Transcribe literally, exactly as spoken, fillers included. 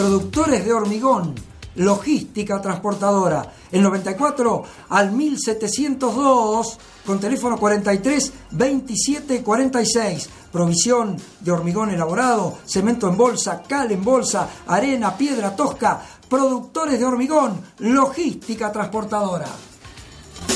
productores de hormigón, logística transportadora. El noventa y cuatro al mil setecientos dos, con teléfono cuarenta y tres veintisiete cuarenta y seis. Provisión de hormigón elaborado, cemento en bolsa, cal en bolsa, arena, piedra tosca. Productores de hormigón, logística transportadora.